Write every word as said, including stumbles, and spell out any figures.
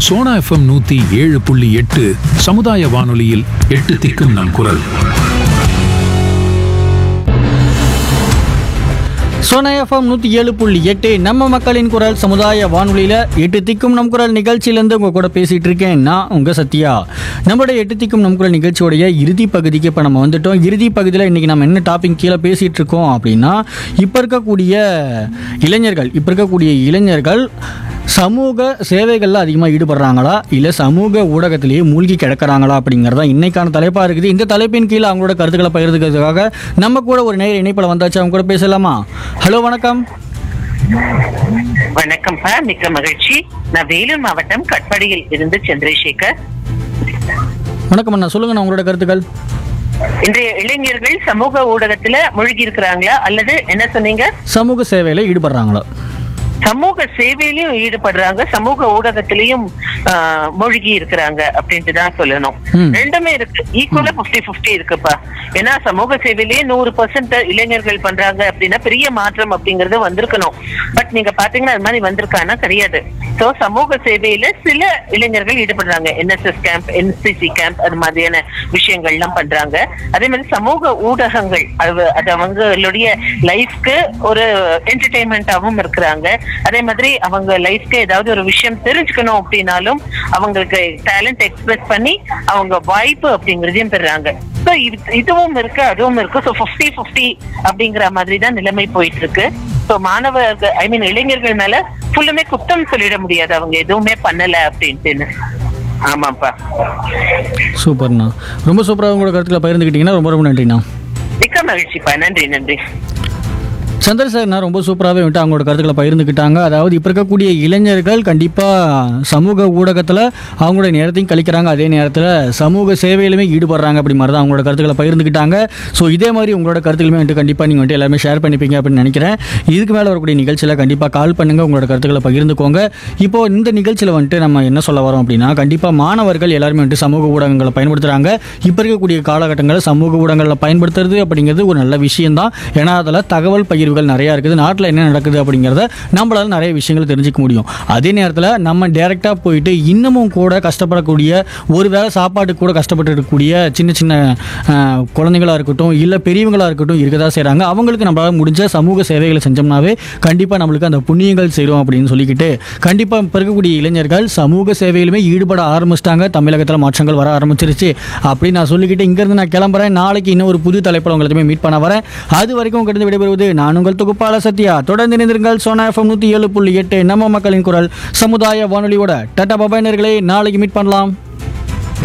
Sona FM நூத்தி ஏழு புள்ளி எட்டு சமுதாய வானொலியில் எட்டு திக்கும் நம் குரல். சோனா எஃப்எம் நூற்றி ஏழு புள்ளி எட்டு நம்ம மக்களின் குரல் சமுதாய வானொலியில் எட்டு திக்கும் நம் குரல் நிகழ்ச்சியிலேருந்து உங்கள் கூட பேசிகிட்டு இருக்கேன் நான் உங்கள் சத்யா. நம்மளுடைய எட்டு திக்கும் நம் குரல் நிகழ்ச்சியோடைய இறுதி பகுதிக்கு இப்போ நம்ம வந்துட்டோம். இறுதி பகுதியில் இன்றைக்கி நம்ம என்ன டாபிக் கீழே பேசிகிட்டு இருக்கோம் அப்படின்னா, இப்போ இருக்கக்கூடிய இளைஞர்கள் இப்போ இருக்கக்கூடிய இளைஞர்கள் சமூக சேவைகளில் அதிகமாக ஈடுபடுறாங்களா இல்லை சமூக ஊடகத்திலேயே மூழ்கி கிடக்கிறாங்களா அப்படிங்கிறதா இன்னைக்கான தலைப்பாக இருக்குது. இந்த தலைப்பின் கீழே அவங்களோட கருத்துக்களை பகிர்ந்துக்கிறதுக்காக நம்ம கூட ஒரு நேர இணைப்பில் வந்தாச்சு. அவங்க கூட பேசலாமா? ஹலோ, வணக்கம். வணக்கம் பா, மிக்க மகிழ்ச்சி. நான் வேலூர் மாவட்டம் கட்பாடியில் இருந்து சந்திரசேகர். வணக்கம் அண்ணா, சொல்லுங்க உங்களோட கருத்துக்கள். இன்றைய இளைஞர்கள் சமூக ஊடகத்துல மூழ்கி இருக்கிறாங்களா அல்லது என்ன சொன்னீங்க, சமூக சேவையில ஈடுபடுறாங்களா? சமூக சேவையிலையும் ஈடுபடுறாங்க, சமூக ஊடகத்திலையும் மூழ்கி இருக்கிறாங்க அப்படின்ட்டு தான் சொல்லணும். ரெண்டுமே இருக்கு, ஈக்குவலா பிப்டி பிப்டி இருக்குப்பா. ஏன்னா சமூக சேவையிலேயே நூறு பர்சன்ட் இளைஞர்கள் பண்றாங்க அப்படின்னா பெரிய மாற்றம் அப்படிங்கறது வந்திருக்கணும். பட் நீங்க பாத்தீங்கன்னா அது மாதிரி வந்திருக்கானா கிடையாது. சோ சமூக சேவையில சில இளைஞர்கள் ஈடுபடுறாங்க, என்எஸ்எஸ் கேம்ப், என்சிசி கேம்ப், அது மாதிரியான விஷயங்கள் எல்லாம் பண்றாங்க. அதே மாதிரி சமூக ஊடகங்கள் அது அவங்களுடைய லைஃப்க்கு ஒரு என்டர்டெயின்மெண்டாவும் இருக்கிறாங்க. அதே மாதிரி அவங்க லைஃப்க்கு ஏதாவது ஒரு விஷயம் தெரிஞ்சுக்கணும் அப்படின்னாலும் அவங்களுக்கு டேலண்ட் எக்ஸ்பிரஸ் பண்ணி அவங்க வாய்ப்பு அப்படிங்கறதையும் பெறாங்க. ஸோ இதுவும் இருக்கு அதுவும் இருக்கு. ஸோ பிப்டி பிப்டி அப்படிங்கிற மாதிரி தான் நிலைமை போயிட்டு இருக்கு. ஸோ மாணவர்கள் ஐ மீன் இளைஞர்கள் மேல ஃபுல்லுமே குற்றம் சொல்லிட முடியாது, அவங்க எதுவுமே பண்ணல அப்படின்ட்டு. ஆமாப்பா, சூப்பர்ண்ணா, ரொம்ப சூப்பரா உங்களோட கருத்துல பகிர்ந்துக்கிட்டீங்கன்னா ரொம்ப ரொம்ப நன்றிண்ணா. மிக்க மகிழ்ச்சிப்பா, நன்றி நன்றி. சந்திரசேகர்னா ரொம்ப சூப்பராகவே வந்துட்டு அவங்களோட கருத்துக்களை பகிர்ந்துக்கிட்டாங்க. அதாவது இப்போ இருக்கக்கூடிய இளைஞர்கள் கண்டிப்பாக சமூக ஊடகத்தில் அவங்களோட நேரத்தையும் கழிக்கிறாங்க, அதே நேரத்தில் சமூக சேவையிலுமே ஈடுபடுறாங்க அப்படி மாதிரி தான் அவங்களோட கருத்துக்களை பகிர்ந்துக்கிட்டாங்க. ஸோ இதே மாதிரி உங்களோட கருத்துக்களுமே வந்துட்டு கண்டிப்பாக நீங்கள் வந்துட்டு எல்லாமே ஷேர் பண்ணிப்பீங்க அப்படின்னு நினைக்கிறேன். இதுக்கு மேலே வரக்கூடிய நிகழ்ச்சியில் கண்டிப்பாக கால் பண்ணுங்கள், உங்களோட கருத்துக்களை பகிர்ந்துக்கோங்க. இப்போது இந்த நிகழ்ச்சியில் வந்துட்டு நம்ம என்ன சொல்ல வரோம் அப்படின்னா, கண்டிப்பாக மாணவர்கள் எல்லாருமே வந்துட்டு சமூக ஊடகங்களை பயன்படுத்துகிறாங்க. இப்போ இருக்கக்கூடிய காலகட்டங்களில் சமூக ஊடகங்களில் பயன்படுத்துறது அப்படிங்கிறது ஒரு நல்ல விஷயம்தான். ஏன்னா அதில் தகவல் பகிர்வு நிறைய இருக்குது, நாட்டில் என்ன நடக்குது அப்படிங்கிறத நம்மளால நிறைய விஷயங்களை தெரிஞ்சுக்க முடியும். அதே நேரத்தில் நம்ம டைரக்டா போயிட்டு இன்னமும் கூட கஷ்டப்படக்கூடிய, ஒரு வேளை சாப்பாட்டுக்கு கூட கஷ்டப்பட்டு இருக்கக்கூடிய சின்ன சின்ன குழந்தைங்களா இருக்கட்டும் இல்லை பெரியவங்களா இருக்கட்டும் இருக்கதான் செய்கிறாங்க. அவங்களுக்கு நம்மளால முடிஞ்ச சமூக சேவைகளை செஞ்சோம்னாவே கண்டிப்பாக நம்மளுக்கு அந்த புண்ணியங்கள் செய்கிறோம் அப்படின்னு சொல்லிக்கிட்டு கண்டிப்பாக இப்போ இருக்கக்கூடிய இளைஞர்கள் சமூக சேவையிலுமே ஈடுபட ஆரம்பிச்சிட்டாங்க. தமிழகத்தில் மாற்றங்கள் வர ஆரம்பிச்சிருச்சு அப்படின்னு நான் சொல்லிக்கிட்டு இங்கிருந்து நான் கிளம்புறேன். நாளைக்கு இன்னும் ஒரு புது தலைப்பில் உங்களுக்கு மீட் பண்ண வரேன். அது வரைக்கும் உங்களிடம் விடைபெறுவது நான் உங்கள் தொகுப்பாளர் சத்யா. தொடர்ந்து இணைந்திருங்கள் சோனா எஃப்எம் நூற்றி ஏழு புள்ளி எட்டு நம்ம மக்களின் குரல் சமுதாய வானொலியோட. டாடா பாபாய் நேயர்களே, நாளைக்கு மீட் பண்ணலாம்.